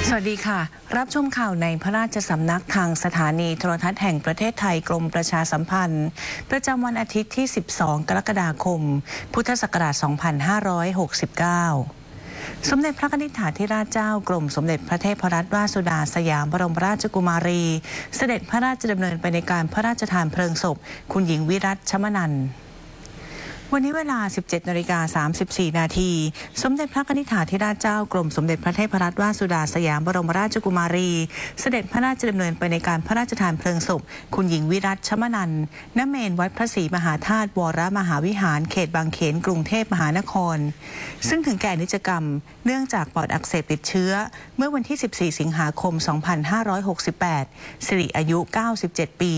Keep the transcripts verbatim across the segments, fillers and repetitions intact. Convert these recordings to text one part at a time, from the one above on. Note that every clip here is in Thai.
สวัสดีค่ะรับชมข่าวในพระราชสำนักทางสถานีโทรทัศน์แห่งประเทศไทยกรมประชาสัมพันธ์ประจำวันอาทิตย์ที่สิบสองกรกฎาคมพุทธศักราชสองพันห้าร้อยหกสิบเก้าสมเด็จพระนิธิถาธิราชเจ้ากรมสมเด็จพระเทพรัตนราชสุดาสยามบรมราชกุมารีเสด็จพระราชดำเนินไปในการพระราชทานเพลิงศพคุณหญิงวิรัติ ชมนันท์วันนี้เวลา สิบเจ็ดนาฬิกาสามสิบสี่ นาทีสมเด็จพระนิธิถาธิราชเจ้ากรมสมเด็จพระเทพรัตนราชสุดาสยามบรมราชกุมารีเสด็จพระราชดำเนินไปในการพระราชทานเพลิงศพคุณหญิงวิรัติ ชมนันท์ณ เมรุวัดพระศรีมหาธาตุวรมหาวิหารเขตบางเขนกรุงเทพมหานครซึ่งถึงแก่นิจกรรมเนื่องจากปอดอักเสบติดเชื้อเมื่อวันที่สิบสี่สิงหาคมสองพันห้าร้อยหกสิบแปดสิริอายุเก้าสิบเจ็ดปี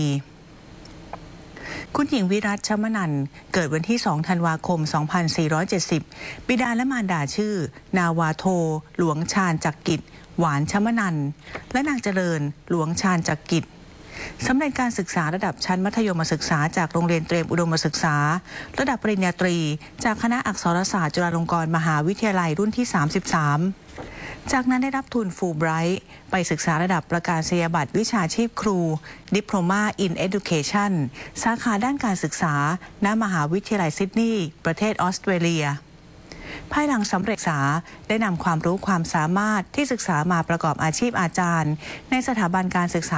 คุณหญิงวิรัติ ชมนันท์เกิดวันที่สองธันวาคมสองพันสี่ร้อยเจ็ดสิบบิดาและมารดาชื่อนาวาโทหลวงชาญจักกิจหวาน ชมนันท์และนางเจริญหลวงชาญจักกิจสำเร็จการศึกษาระดับชั้นมัธยมศึกษาจากโรงเรียนเตรียมอุดมศึกษาระดับปริญญาตรีจากคณะอักษรศาสตร์จุฬาลงกรณ์มหาวิทยาลัยรุ่นที่สามสิบสามจากนั้นได้รับทุนฟูลไบรท์ไปศึกษาระดับประกาศนียบัตรวิชาชีพครู Diploma in Education สาขาด้านการศึกษาณมหาวิทยาลัยซิดนีย์ประเทศออสเตรเลียภายหลังสำเร็จศึกษาได้นำความรู้ความสามารถที่ศึกษามาประกอบอาชีพอาจารย์ในสถาบันการศึกษา